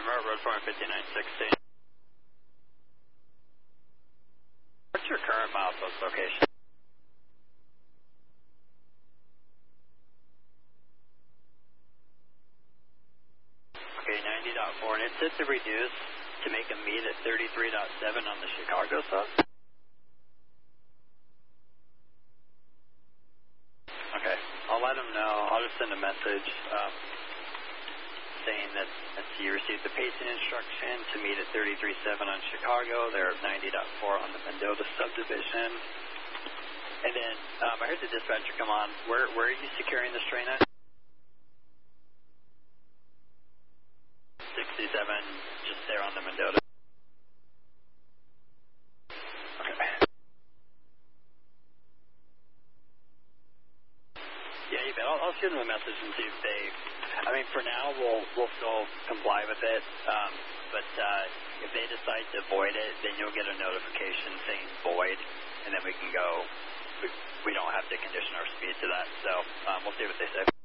road form 5960. What's your current milepost location? Okay, 90.4, and it said to reduce to make a meet at 33.7 on the Chicago sub? Okay, I'll let them know. I'll just send a message saying that you received the pacing instruction to meet at 33.7 on Chicago. They're at 90.4 on the Mendota subdivision. And then I heard the dispatcher come on. Where are you securing this train at? 67, just there on the Mendota. Okay. Yeah, you bet. I'll shoot them a message and see if they. I mean, for now, we'll still comply with it. But if they decide to void it, then you'll get a notification saying void, and then we can go. We don't have to condition our speed to that. So we'll see what they say.